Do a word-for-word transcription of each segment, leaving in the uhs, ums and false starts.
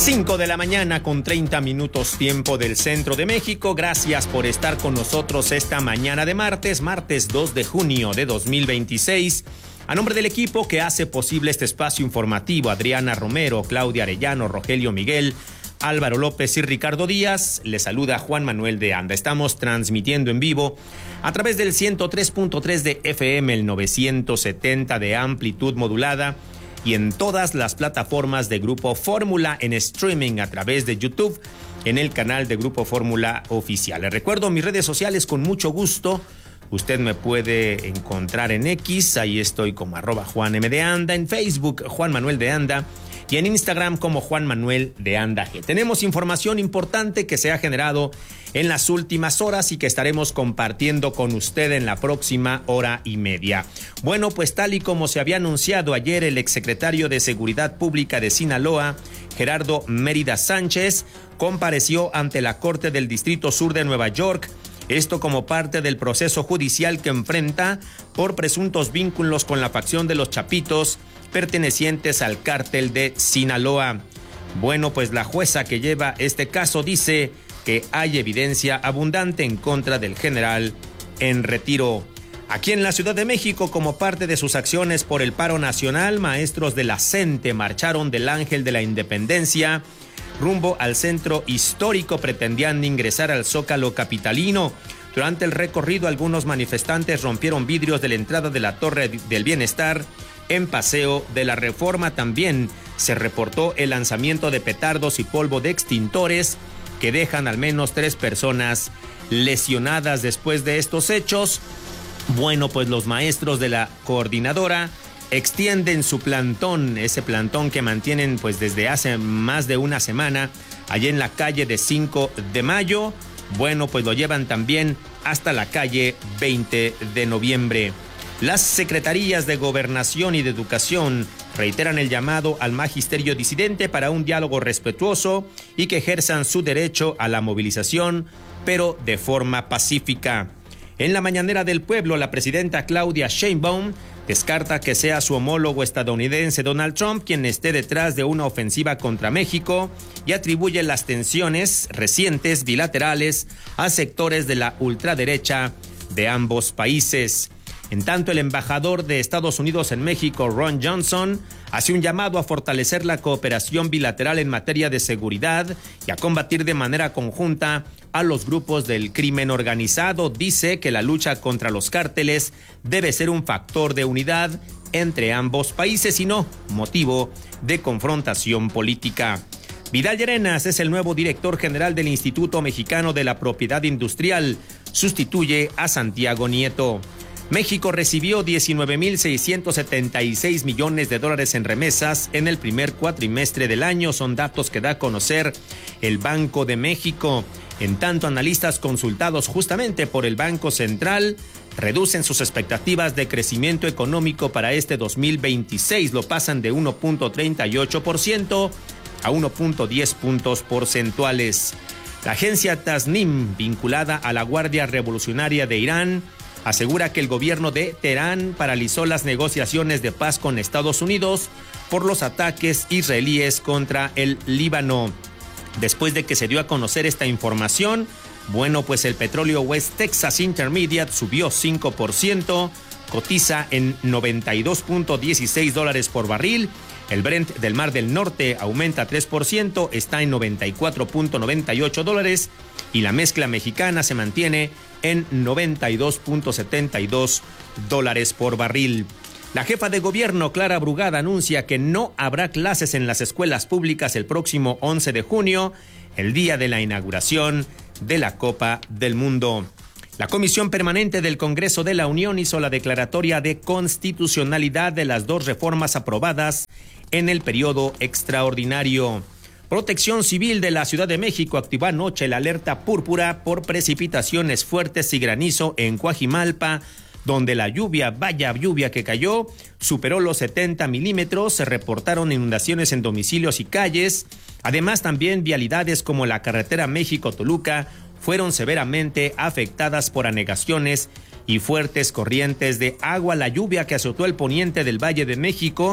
cinco de la mañana con treinta minutos tiempo del centro de México. Gracias por estar con nosotros esta mañana de martes, martes dos de junio de dos mil veintiséis. A nombre del equipo que hace posible este espacio informativo, Adriana Romero, Claudia Arellano, Rogelio Miguel, Álvaro López y Ricardo Díaz, les saluda Juan Manuel de Anda. Estamos transmitiendo en vivo a través del ciento tres punto tres de F M, el novecientos setenta de amplitud modulada y en todas las plataformas de Grupo Fórmula en streaming a través de YouTube en el canal de Grupo Fórmula Oficial. Les recuerdo mis redes sociales con mucho gusto. Usted me puede encontrar en X, ahí estoy como arroba Juan M de Anda, en Facebook Juan Manuel de Anda y en Instagram como Juan Manuel de Anda G. Tenemos información importante que se ha generado en las últimas horas y que estaremos compartiendo con usted en la próxima hora y media. Bueno, pues tal y como se había anunciado ayer, el exsecretario de Seguridad Pública de Sinaloa, Gerardo Mérida Sánchez, compareció ante la Corte del Distrito Sur de Nueva York. Esto como parte del proceso judicial que enfrenta por presuntos vínculos con la facción de los Chapitos pertenecientes al cártel de Sinaloa. Bueno, pues la jueza que lleva este caso dice que hay evidencia abundante en contra del general en retiro. Aquí en la Ciudad de México, como parte de sus acciones por el paro nacional, maestros de la CENTE marcharon del Ángel de la Independencia rumbo al centro histórico, pretendían ingresar al Zócalo capitalino. Durante el recorrido, algunos manifestantes rompieron vidrios de la entrada de la Torre del Bienestar en Paseo de la Reforma. También se reportó el lanzamiento de petardos y polvo de extintores que dejan al menos tres personas lesionadas. Después de estos hechos, bueno, pues los maestros de la coordinadora extienden su plantón, ese plantón que mantienen pues desde hace más de una semana allá en la calle de cinco de mayo. Bueno, pues lo llevan también hasta la calle veinte de noviembre. Las secretarías de Gobernación y de Educación reiteran el llamado al magisterio disidente para un diálogo respetuoso y que ejerzan su derecho a la movilización, pero de forma pacífica. En la mañanera del pueblo, la presidenta Claudia Sheinbaum descarta que sea su homólogo estadounidense Donald Trump quien esté detrás de una ofensiva contra México y atribuye las tensiones recientes bilaterales a sectores de la ultraderecha de ambos países. En tanto, el embajador de Estados Unidos en México, Ron Johnson, hace un llamado a fortalecer la cooperación bilateral en materia de seguridad y a combatir de manera conjunta a los grupos del crimen organizado. Dice que la lucha contra los cárteles debe ser un factor de unidad entre ambos países y no motivo de confrontación política. Vidal Llerenas es el nuevo director general del Instituto Mexicano de la Propiedad Industrial. Sustituye a Santiago Nieto. México recibió diecinueve mil seiscientos setenta y seis millones de dólares en remesas en el primer cuatrimestre del año. Son datos que da a conocer el Banco de México. En tanto, analistas consultados justamente por el Banco Central reducen sus expectativas de crecimiento económico para este dos mil veintiséis. Lo pasan de uno punto treinta y ocho por ciento a uno punto diez puntos porcentuales. La agencia Tasnim, vinculada a la Guardia Revolucionaria de Irán, asegura que el gobierno de Teherán paralizó las negociaciones de paz con Estados Unidos por los ataques israelíes contra el Líbano. Después de que se dio a conocer esta información, bueno, pues el petróleo West Texas Intermediate subió cinco por ciento, cotiza en noventa y dos punto dieciséis dólares por barril. El Brent del Mar del Norte aumenta tres por ciento, está en noventa y cuatro punto noventa y ocho dólares y la mezcla mexicana se mantiene en noventa y dos punto setenta y dos dólares por barril. La jefa de gobierno, Clara Brugada, anuncia que no habrá clases en las escuelas públicas el próximo once de junio, el día de la inauguración de la Copa del Mundo. La Comisión Permanente del Congreso de la Unión hizo la declaratoria de constitucionalidad de las dos reformas aprobadas en el periodo extraordinario. Protección Civil de la Ciudad de México activó anoche la alerta púrpura por precipitaciones fuertes y granizo en Coajimalpa, donde la lluvia, vaya lluvia que cayó, superó los setenta milímetros, se reportaron inundaciones en domicilios y calles. Además, también vialidades como la carretera México-Toluca fueron severamente afectadas por anegaciones y fuertes corrientes de agua. La lluvia que azotó el poniente del Valle de México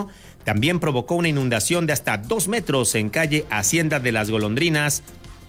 también provocó una inundación de hasta dos metros en calle Hacienda de las Golondrinas.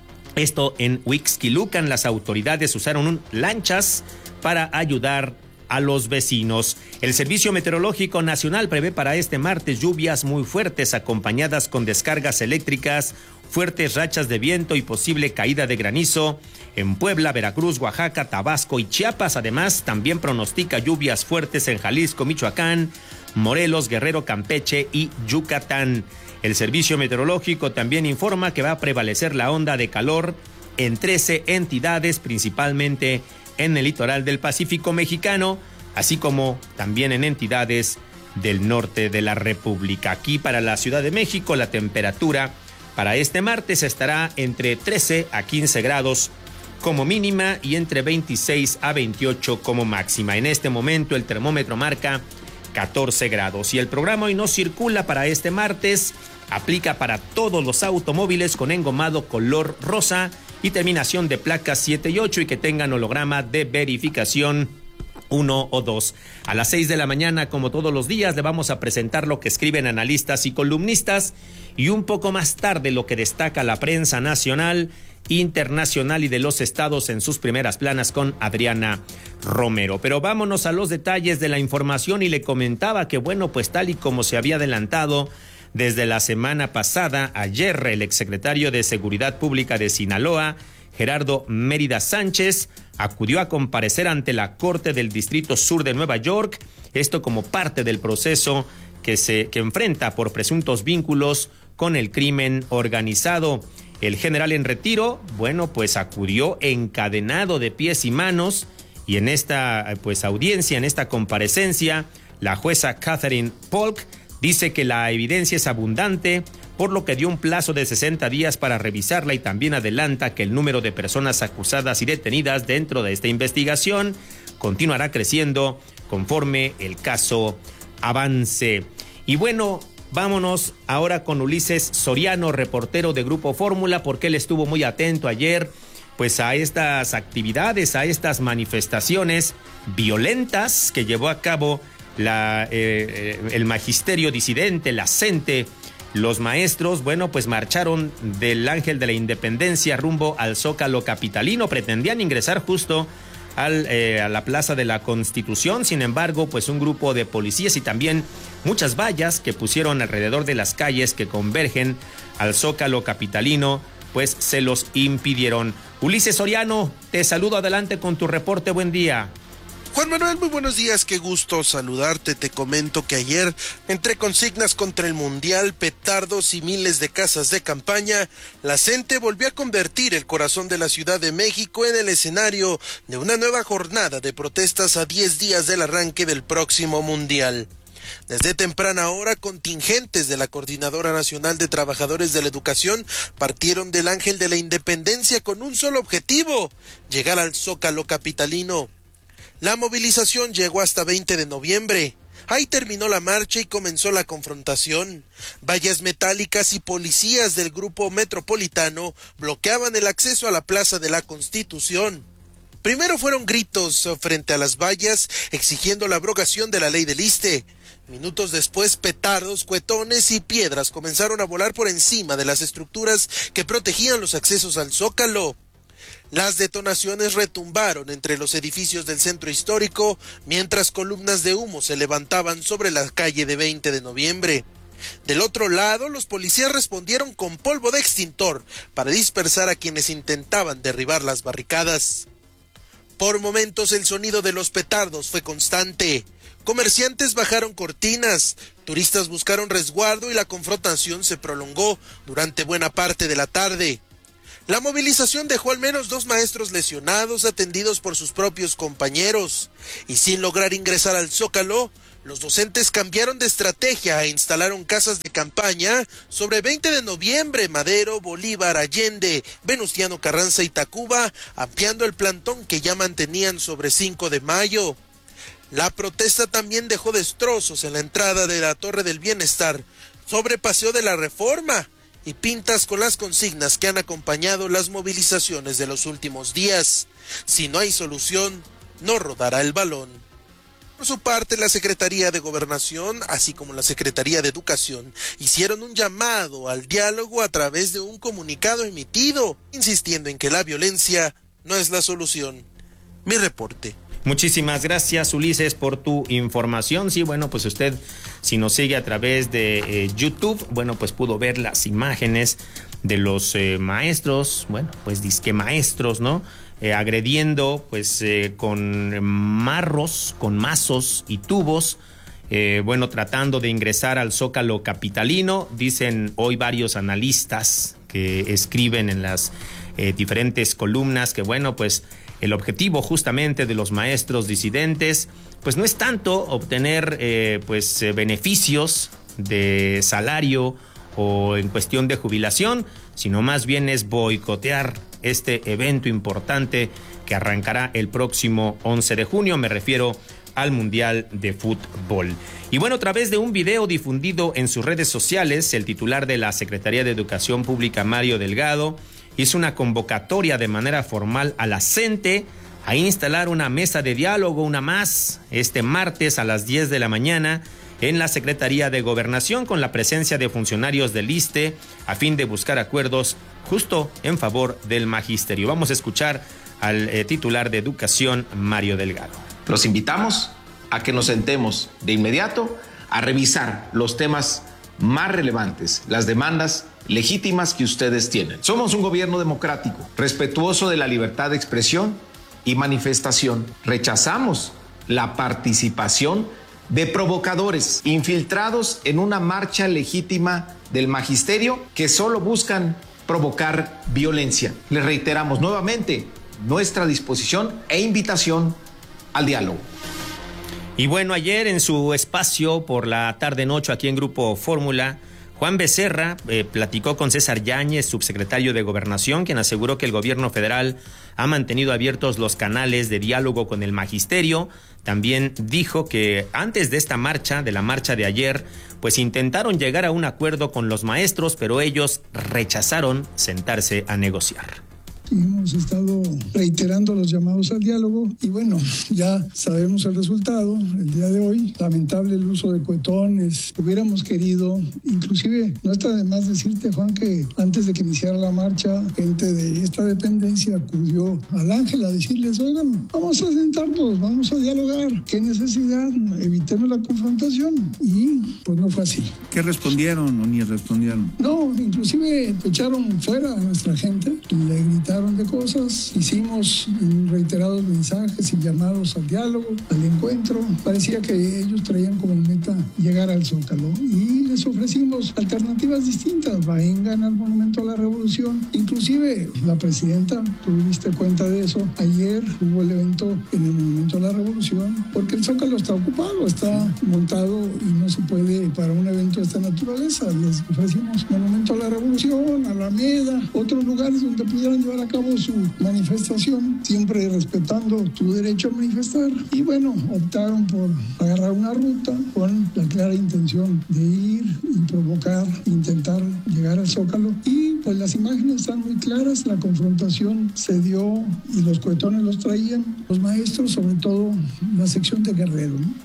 Esto en Huixquilucan. Las autoridades usaron un, lanchas para ayudar a los vecinos. El Servicio Meteorológico Nacional prevé para este martes lluvias muy fuertes acompañadas con descargas eléctricas, fuertes rachas de viento y posible caída de granizo en Puebla, Veracruz, Oaxaca, Tabasco y Chiapas. Además, también pronostica lluvias fuertes en Jalisco, Michoacán, Morelos, Guerrero, Campeche y Yucatán. El Servicio Meteorológico también informa que va a prevalecer la onda de calor en trece entidades, principalmente en el litoral del Pacífico mexicano, así como también en entidades del norte de la República. Aquí para la Ciudad de México, la temperatura para este martes estará entre trece a quince grados como mínima y entre veintiséis a veintiocho como máxima. En este momento el termómetro marca catorce grados y el programa Hoy No Circula para este martes aplica para todos los automóviles con engomado color rosa y terminación de placas siete y ocho y que tengan holograma de verificación uno o dos. A las seis de la mañana, como todos los días, le vamos a presentar lo que escriben analistas y columnistas y un poco más tarde lo que destaca la prensa nacional, internacional y de los estados en sus primeras planas con Adriana Romero. Pero vámonos a los detalles de la información y le comentaba que bueno, pues tal y como se había adelantado desde la semana pasada, ayer el exsecretario de Seguridad Pública de Sinaloa, Gerardo Mérida Sánchez, acudió a comparecer ante la Corte del Distrito Sur de Nueva York, esto como parte del proceso que se que enfrenta por presuntos vínculos con el crimen organizado. El general en retiro, bueno, pues acudió encadenado de pies y manos y en esta pues audiencia, en esta comparecencia, la jueza Catherine Polk dice que la evidencia es abundante, por lo que dio un plazo de sesenta días para revisarla y también adelanta que el número de personas acusadas y detenidas dentro de esta investigación continuará creciendo conforme el caso avance. Y bueno, vámonos ahora con Ulises Soriano, reportero de Grupo Fórmula, porque él estuvo muy atento ayer pues a estas actividades, a estas manifestaciones violentas que llevó a cabo La, eh, el magisterio disidente, la CENTE. Los maestros, bueno, pues marcharon del Ángel de la Independencia rumbo al Zócalo capitalino, pretendían ingresar justo al, eh, a la Plaza de la Constitución. Sin embargo, pues un grupo de policías y también muchas vallas que pusieron alrededor de las calles que convergen al Zócalo capitalino, pues se los impidieron. Ulises Soriano, te saludo, adelante con tu reporte, buen día. Juan Manuel, muy buenos días, qué gusto saludarte. Te comento que ayer, entre consignas contra el Mundial, petardos y miles de casas de campaña, la CENTE volvió a convertir el corazón de la Ciudad de México en el escenario de una nueva jornada de protestas a diez días del arranque del próximo Mundial. Desde temprana hora, contingentes de la Coordinadora Nacional de Trabajadores de la Educación partieron del Ángel de la Independencia con un solo objetivo: llegar al Zócalo capitalino. La movilización llegó hasta veinte de noviembre. Ahí terminó la marcha y comenzó la confrontación. Vallas metálicas y policías del grupo metropolitano bloqueaban el acceso a la Plaza de la Constitución. Primero fueron gritos frente a las vallas exigiendo la abrogación de la ley del ISSSTE. Minutos después, petardos, cuetones y piedras comenzaron a volar por encima de las estructuras que protegían los accesos al Zócalo. Las detonaciones retumbaron entre los edificios del centro histórico, mientras columnas de humo se levantaban sobre la calle de veinte de noviembre. Del otro lado, los policías respondieron con polvo de extintor para dispersar a quienes intentaban derribar las barricadas. Por momentos el sonido de los petardos fue constante. Comerciantes bajaron cortinas, turistas buscaron resguardo y la confrontación se prolongó durante buena parte de la tarde. La movilización dejó al menos dos maestros lesionados atendidos por sus propios compañeros, y sin lograr ingresar al Zócalo, los docentes cambiaron de estrategia e instalaron casas de campaña sobre veinte de noviembre, Madero, Bolívar, Allende, Venustiano Carranza y Tacuba, ampliando el plantón que ya mantenían sobre cinco de mayo. La protesta también dejó destrozos en la entrada de la Torre del Bienestar, sobre Paseo de la Reforma, y pintas con las consignas que han acompañado las movilizaciones de los últimos días. Si no hay solución, no rodará el balón. Por su parte, la Secretaría de Gobernación, así como la Secretaría de Educación, hicieron un llamado al diálogo a través de un comunicado emitido, insistiendo en que la violencia no es la solución. Mi reporte. Muchísimas gracias, Ulises, por tu información. Sí, bueno, pues usted, si nos sigue a través de eh, YouTube, bueno, pues pudo ver las imágenes de los eh, maestros, bueno, pues disque maestros, ¿no? Eh, agrediendo, pues, eh, con marros, con mazos y tubos, eh, bueno, tratando de ingresar al Zócalo capitalino. Dicen hoy varios analistas que escriben en las eh, diferentes columnas que, bueno, pues, el objetivo justamente de los maestros disidentes, pues no es tanto obtener eh, pues eh, beneficios de salario o en cuestión de jubilación, sino más bien es boicotear este evento importante que arrancará el próximo once de junio, me refiero al Mundial de Fútbol. Y bueno, a través de un video difundido en sus redes sociales, el titular de la Secretaría de Educación Pública, Mario Delgado, hizo una convocatoria de manera formal a la CENTE a instalar una mesa de diálogo, una más, este martes a las diez de la mañana en la Secretaría de Gobernación con la presencia de funcionarios del ISSSTE a fin de buscar acuerdos justo en favor del magisterio. Vamos a escuchar al eh, titular de Educación, Mario Delgado. Los invitamos a que nos sentemos de inmediato a revisar los temas más relevantes, las demandas legítimas que ustedes tienen. Somos un gobierno democrático, respetuoso de la libertad de expresión y manifestación. Rechazamos la participación de provocadores infiltrados en una marcha legítima del magisterio que solo buscan provocar violencia. Les reiteramos nuevamente nuestra disposición e invitación al diálogo. Y bueno, ayer en su espacio por la tarde-noche aquí en Grupo Fórmula, Juan Becerra eh, platicó con César Yáñez, subsecretario de Gobernación, quien aseguró que el gobierno federal ha mantenido abiertos los canales de diálogo con el magisterio. También dijo que antes de esta marcha, de la marcha de ayer, pues intentaron llegar a un acuerdo con los maestros, pero ellos rechazaron sentarse a negociar. Hemos estado reiterando los llamados al diálogo y bueno, ya sabemos el resultado el día de hoy. Lamentable el uso de cohetones. Hubiéramos querido, inclusive no está de más decirte, Juan, que antes de que iniciara la marcha, gente de esta dependencia acudió al Ángel a decirles, oigan, vamos a sentarnos, vamos a dialogar. ¿Qué necesidad? Evitemos la confrontación. Y pues no fue así. ¿Qué respondieron o ni respondieron? No, inclusive echaron fuera a nuestra gente, le gritaron de cosas, hicimos reiterados mensajes y llamados al diálogo, al encuentro. Parecía que ellos traían como meta llegar al Zócalo y les ofrecimos alternativas distintas. Vengan al Monumento a la Revolución. Inclusive la presidenta, tuviste cuenta de eso, ayer hubo el evento en el Monumento a la Revolución porque el Zócalo está ocupado, está montado y no se puede para un evento de esta naturaleza. Les ofrecimos Monumento a la Revolución, Alameda, otros lugares donde pudieran llevar a cabo su manifestación, siempre respetando tu derecho a manifestar. Y bueno, optaron por agarrar una ruta con la clara intención de ir y provocar, intentar llegar al Zócalo. Y pues las imágenes están muy claras, la confrontación se dio y los cohetones los traían los maestros, sobre todo la sección de Guerrero, ¿no?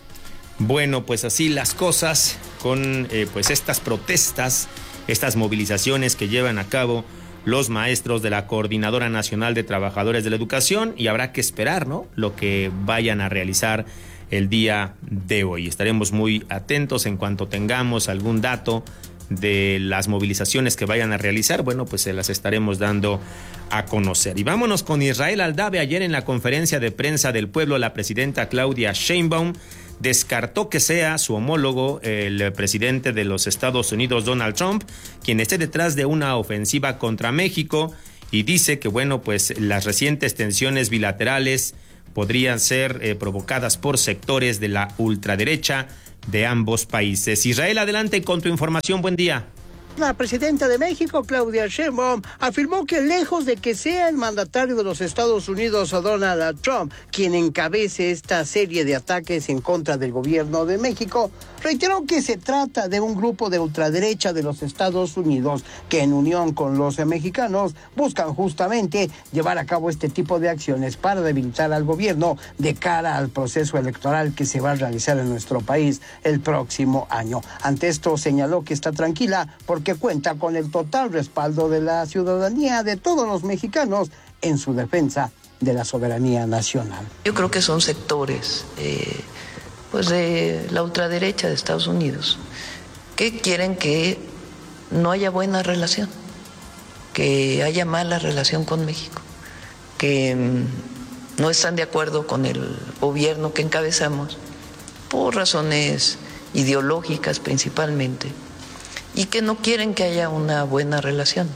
Bueno, pues así las cosas con eh, pues estas protestas, estas movilizaciones que llevan a cabo los maestros de la Coordinadora Nacional de Trabajadores de la Educación, y habrá que esperar, ¿no?, lo que vayan a realizar el día de hoy. Estaremos muy atentos en cuanto tengamos algún dato de las movilizaciones que vayan a realizar, bueno, pues se las estaremos dando a conocer. Y vámonos con Israel Aldave. Ayer en la conferencia de prensa del pueblo, la presidenta Claudia Sheinbaum descartó que sea su homólogo, el presidente de los Estados Unidos, Donald Trump, quien esté detrás de una ofensiva contra México, y dice que, bueno, pues las recientes tensiones bilaterales podrían ser eh, provocadas por sectores de la ultraderecha de ambos países. Israel, adelante con tu información. Buen día. La presidenta de México, Claudia Sheinbaum, afirmó que lejos de que sea el mandatario de los Estados Unidos, Donald Trump, quien encabece esta serie de ataques en contra del gobierno de México, reiteró que se trata de un grupo de ultraderecha de los Estados Unidos que en unión con los mexicanos buscan justamente llevar a cabo este tipo de acciones para debilitar al gobierno de cara al proceso electoral que se va a realizar en nuestro país el próximo año. Ante esto señaló que está tranquila porque cuenta con el total respaldo de la ciudadanía, de todos los mexicanos, en su defensa de la soberanía nacional. Yo creo que son sectores eh, pues de la ultraderecha de Estados Unidos que quieren que no haya buena relación, que haya mala relación con México, que mm, no están de acuerdo con el gobierno que encabezamos por razones ideológicas principalmente y que no quieren que haya una buena relación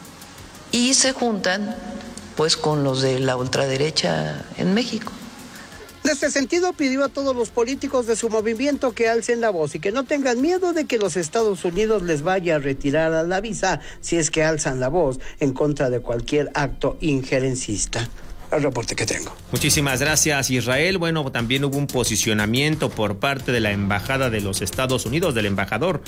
y se juntan pues con los de la ultraderecha en México. En este sentido, pidió a todos los políticos de su movimiento que alcen la voz y que no tengan miedo de que los Estados Unidos les vaya a retirar a la visa si es que alzan la voz en contra de cualquier acto injerencista. El reporte que tengo. Muchísimas gracias, Israel. Bueno, también hubo un posicionamiento por parte de la Embajada de los Estados Unidos, del embajador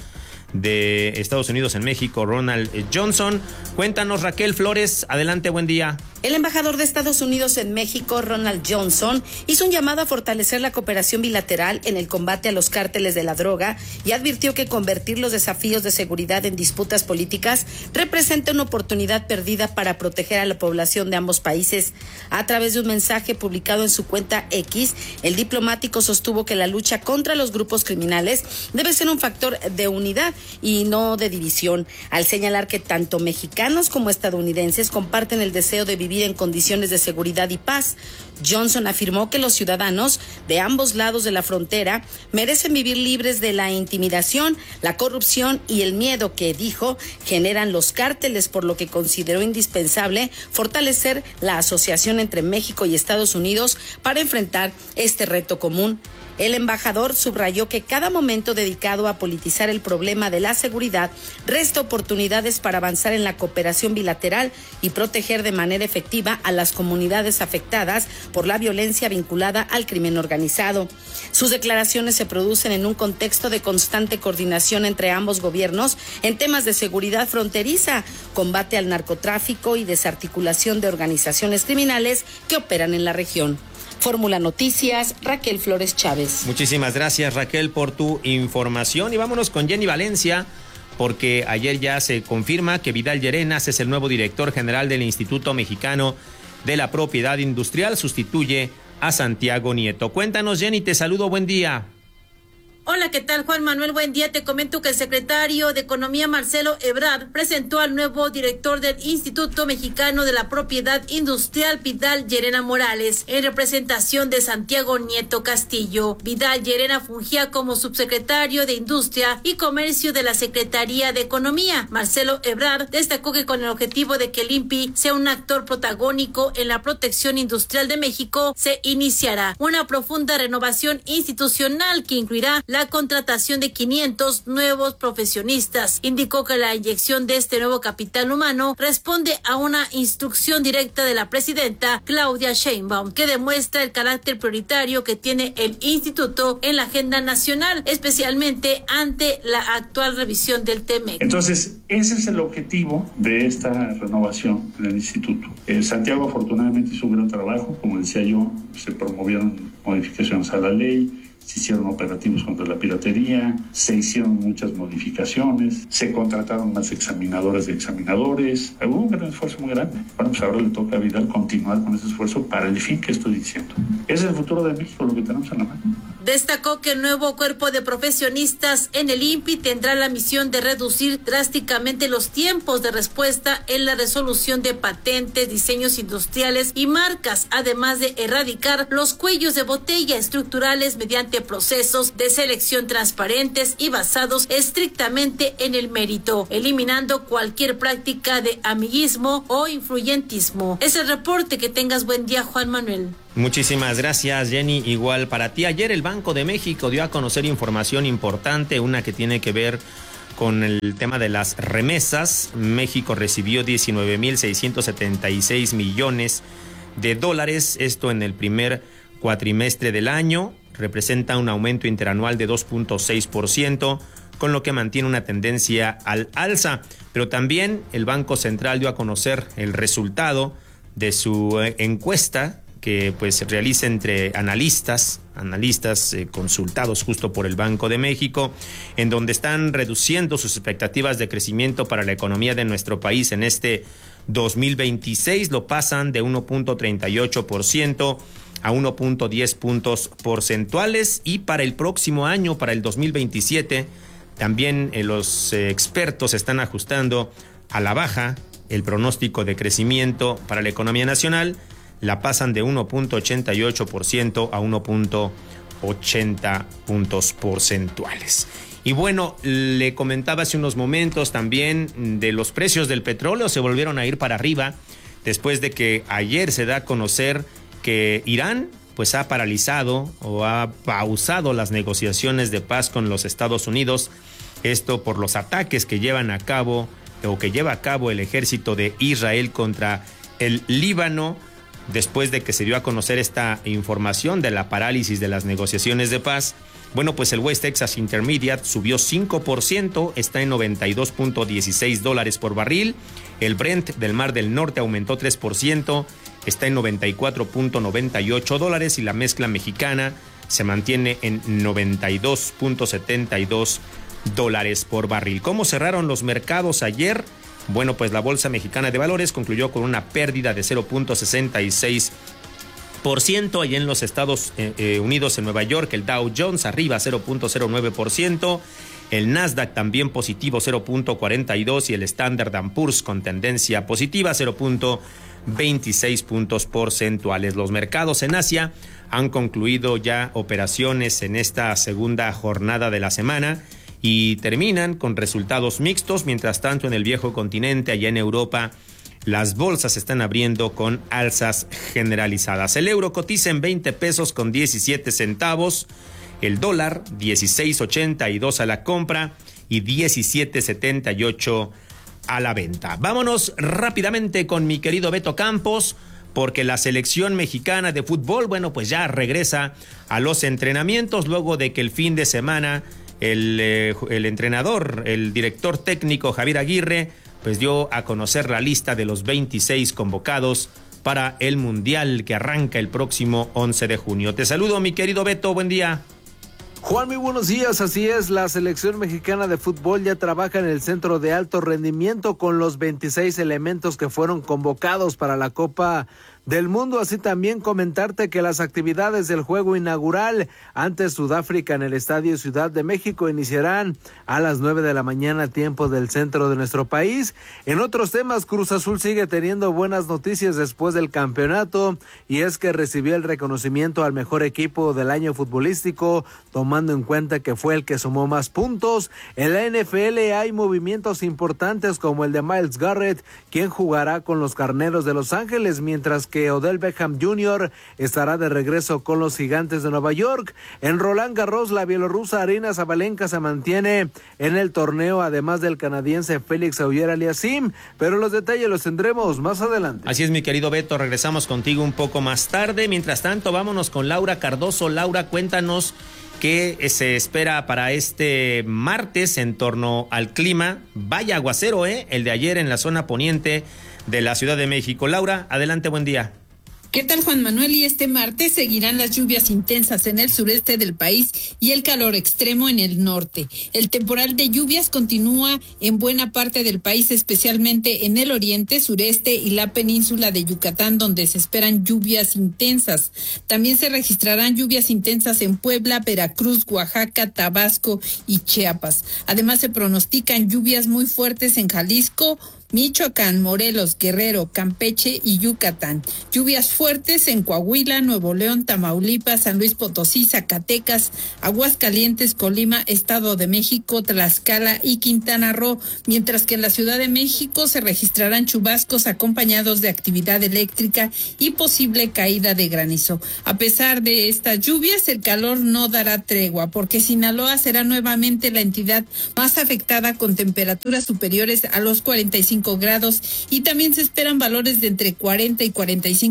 de Estados Unidos en México, Ronald Johnson. Cuéntanos, Raquel Flores. Adelante, buen día. El embajador de Estados Unidos en México, Ronald Johnson, hizo un llamado a fortalecer la cooperación bilateral en el combate a los cárteles de la droga y advirtió que convertir los desafíos de seguridad en disputas políticas representa una oportunidad perdida para proteger a la población de ambos países. A través de un mensaje publicado en su cuenta X, el diplomático sostuvo que la lucha contra los grupos criminales debe ser un factor de unidad y no de división, al señalar que tanto mexicanos como estadounidenses comparten el deseo de vivir en condiciones de seguridad y paz. Johnson afirmó que los ciudadanos de ambos lados de la frontera merecen vivir libres de la intimidación, la corrupción y el miedo que, dijo, generan los cárteles, por lo que consideró indispensable fortalecer la asociación entre México y Estados Unidos para enfrentar este reto común. El embajador subrayó que cada momento dedicado a politizar el problema de la seguridad resta oportunidades para avanzar en la cooperación bilateral y proteger de manera efectiva a las comunidades afectadas por la violencia vinculada al crimen organizado. Sus declaraciones se producen en un contexto de constante coordinación entre ambos gobiernos en temas de seguridad fronteriza, combate al narcotráfico y desarticulación de organizaciones criminales que operan en la región. Fórmula Noticias, Raquel Flores Chávez. Muchísimas gracias, Raquel, por tu información. Y vámonos con Jenny Valencia, porque ayer ya se confirma que Vidal Llerenas es el nuevo director general del Instituto Mexicano de la Propiedad Industrial. Sustituye a Santiago Nieto. Cuéntanos, Jenny, te saludo, buen día. Hola, ¿qué tal, Juan Manuel? Buen día. Te comento que el secretario de Economía, Marcelo Ebrard, presentó al nuevo director del Instituto Mexicano de la Propiedad Industrial, Vidal Llerena Morales, en representación de Santiago Nieto Castillo. Vidal Llerena fungía como subsecretario de Industria y Comercio de la Secretaría de Economía. Marcelo Ebrard destacó que con el objetivo de que el I N P I sea un actor protagónico en la protección industrial de México, se iniciará una profunda renovación institucional que incluirá la contratación de quinientos nuevos profesionistas. Indicó que la inyección de este nuevo capital humano responde a una instrucción directa de la presidenta Claudia Sheinbaum, que demuestra el carácter prioritario que tiene el instituto en la agenda nacional, especialmente ante la actual revisión del T M E C. Entonces, ese es el objetivo de esta renovación del instituto. Eh, Santiago afortunadamente hizo un gran trabajo, como decía yo, se promovieron modificaciones a la ley, se hicieron operativos contra la piratería, se hicieron muchas modificaciones, se contrataron más examinadoras y examinadores. Hubo un gran esfuerzo muy grande. Bueno, pues ahora le toca a Vidal continuar con ese esfuerzo para el fin que estoy diciendo. Ese es el futuro de México, lo que tenemos en la mano. Destacó que el nuevo cuerpo de profesionistas en el I N P I tendrá la misión de reducir drásticamente los tiempos de respuesta en la resolución de patentes, diseños industriales y marcas, además de erradicar los cuellos de botella estructurales mediante procesos de selección transparentes y basados estrictamente en el mérito, eliminando cualquier práctica de amiguismo o influyentismo. Es el reporte. Que tengas buen día, Juan Manuel. Muchísimas gracias, Jenny. Igual para ti. Ayer el Banco de México dio a conocer información importante, una que tiene que ver con el tema de las remesas. México recibió diecinueve mil seiscientos setenta y seis millones de dólares, esto en el primer cuatrimestre del año, representa un aumento interanual de dos punto seis por ciento, con lo que mantiene una tendencia al alza. Pero también el Banco Central dio a conocer el resultado de su encuesta que pues se realiza entre analistas, analistas eh, consultados justo por el Banco de México, en donde están reduciendo sus expectativas de crecimiento para la economía de nuestro país en este dos mil veintiséis, lo pasan de uno punto treinta y ocho por ciento a uno punto diez puntos porcentuales, y para el próximo año, para el dos mil veintisiete, también eh, los eh, expertos están ajustando a la baja el pronóstico de crecimiento para la economía nacional, la pasan de uno punto ochenta y ocho por ciento a uno punto ochenta puntos porcentuales. Y bueno, le comentaba hace unos momentos también de los precios del petróleo, se volvieron a ir para arriba después de que ayer se da a conocer que Irán pues ha paralizado o ha pausado las negociaciones de paz con los Estados Unidos, esto por los ataques que llevan a cabo o que lleva a cabo el ejército de Israel contra el Líbano. Después de que se dio a conocer esta información de la parálisis de las negociaciones de paz, bueno, pues el West Texas Intermediate subió cinco por ciento, está en noventa y dos punto dieciséis dólares por barril. El Brent del Mar del Norte aumentó tres por ciento, está en noventa y cuatro punto noventa y ocho dólares, y la mezcla mexicana se mantiene en noventa y dos punto setenta y dos dólares por barril. ¿Cómo cerraron los mercados ayer? Bueno, pues la Bolsa Mexicana de Valores concluyó con una pérdida de cero punto sesenta y seis por ciento. Allá en los Estados Unidos, en Nueva York, el Dow Jones arriba cero punto cero nueve por ciento. El Nasdaq también positivo cero punto cuarenta y dos y el Standard and Poor's con tendencia positiva cero punto veintiséis puntos porcentuales. Los mercados en Asia han concluido ya operaciones en esta segunda jornada de la semana y terminan con resultados mixtos. Mientras tanto, en el viejo continente, allá en Europa, las bolsas están abriendo con alzas generalizadas. El euro cotiza en veinte pesos con diecisiete centavos, el dólar dieciséis ochenta y dos a la compra y diecisiete setenta y ocho a la venta. Vámonos rápidamente con mi querido Beto Campos, porque la selección mexicana de fútbol, bueno, pues ya regresa a los entrenamientos luego de que el fin de semana El, eh, el entrenador, el director técnico Javier Aguirre, pues dio a conocer la lista de los veintiséis convocados para el Mundial que arranca el próximo once de junio. Te saludo, mi querido Beto, buen día. Juan, muy buenos días. Así es, la selección mexicana de fútbol ya trabaja en el centro de alto rendimiento con los veintiséis elementos que fueron convocados para la Copa del Mundo. Así también comentarte que las actividades del juego inaugural ante Sudáfrica en el Estadio Ciudad de México iniciarán a las nueve de la mañana, tiempo del centro de nuestro país. En otros temas, Cruz Azul sigue teniendo buenas noticias después del campeonato, y es que recibió el reconocimiento al mejor equipo del año futbolístico, tomando en cuenta que fue el que sumó más puntos. En la N F L hay movimientos importantes como el de Myles Garrett, quien jugará con los Carneros de Los Ángeles, mientras que que Odell Beckham junior estará de regreso con los Gigantes de Nueva York. En Roland Garros, la bielorrusa Aryna Sabalenka se mantiene en el torneo, además del canadiense Félix Auger-Aliassime, pero los detalles los tendremos más adelante. Así es, mi querido Beto, regresamos contigo un poco más tarde. Mientras tanto, vámonos con Laura Cardoso. Laura, cuéntanos qué se espera para este martes en torno al clima. Vaya aguacero, ¿eh? El de ayer en la zona poniente de la Ciudad de México. Laura, adelante, buen día. ¿Qué tal, Juan Manuel? Y este martes seguirán las lluvias intensas en el sureste del país y el calor extremo en el norte. El temporal de lluvias continúa en buena parte del país, especialmente en el oriente, sureste y la península de Yucatán, donde se esperan lluvias intensas. También se registrarán lluvias intensas en Puebla, Veracruz, Oaxaca, Tabasco y Chiapas. Además, se pronostican lluvias muy fuertes en Jalisco, Michoacán, Morelos, Guerrero, Campeche y Yucatán. Lluvias fuertes en Coahuila, Nuevo León, Tamaulipas, San Luis Potosí, Zacatecas, Aguascalientes, Colima, Estado de México, Tlaxcala y Quintana Roo, mientras que en la Ciudad de México se registrarán chubascos acompañados de actividad eléctrica y posible caída de granizo. A pesar de estas lluvias, el calor no dará tregua, porque Sinaloa será nuevamente la entidad más afectada, con temperaturas superiores a los cuarenta y cinco grados, y también se esperan valores de entre cuarenta y cuarenta y cinco grados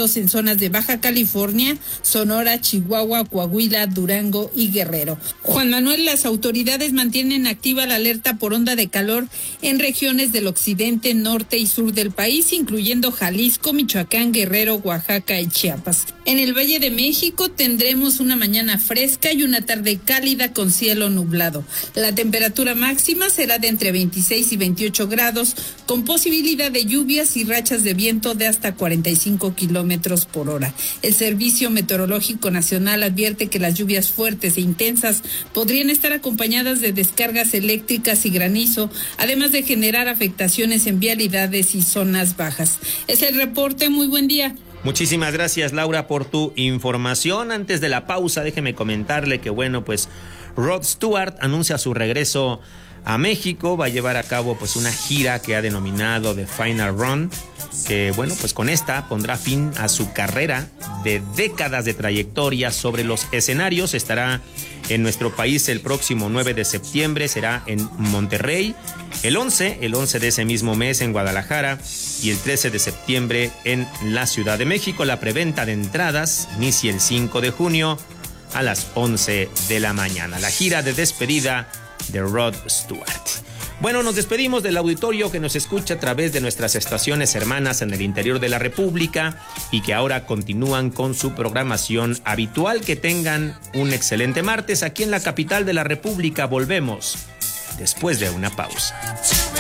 grados en zonas de Baja California, Sonora, Chihuahua, Coahuila, Durango y Guerrero. Juan Manuel, las autoridades mantienen activa la alerta por onda de calor en regiones del occidente, norte y sur del país, incluyendo Jalisco, Michoacán, Guerrero, Oaxaca y Chiapas. En el Valle de México tendremos una mañana fresca y una tarde cálida con cielo nublado. La temperatura máxima será de entre veintiséis y veintiocho grados, con posibilidad de lluvias y rachas de viento de hasta cuarenta y cinco kilómetros por hora. El Servicio Meteorológico Nacional advierte que las lluvias fuertes e intensas podrían estar acompañadas de descargas eléctricas y granizo, además de generar afectaciones en vialidades y zonas bajas. Es el reporte. Muy buen día. Muchísimas gracias, Laura, por tu información. Antes de la pausa, déjeme comentarle que, bueno, pues Rod Stewart anuncia su regreso a México. Va a llevar a cabo pues una gira que ha denominado The Final Run, que, bueno, pues con esta pondrá fin a su carrera de décadas de trayectoria sobre los escenarios. Estará en nuestro país el próximo nueve de septiembre, será en Monterrey, el once, el once de ese mismo mes en Guadalajara y el trece de septiembre en la Ciudad de México. La preventa de entradas inicia el cinco de junio a las once de la mañana. La gira de despedida de Rod Stewart. Bueno, nos despedimos del auditorio que nos escucha a través de nuestras estaciones hermanas en el interior de la República y que ahora continúan con su programación habitual. Que tengan un excelente martes. Aquí en la capital de la República volvemos después de una pausa.